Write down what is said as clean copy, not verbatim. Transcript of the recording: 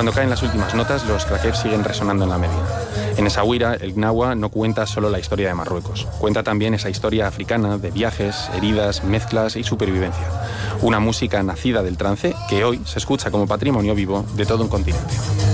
Cuando caen las últimas notas, los claquets siguen resonando en la Medina. En Essaouira, el Gnawa no cuenta solo la historia de Marruecos, cuenta también esa historia africana de viajes, heridas, mezclas y supervivencia. Una música nacida del trance que hoy se escucha como patrimonio vivo de todo un continente.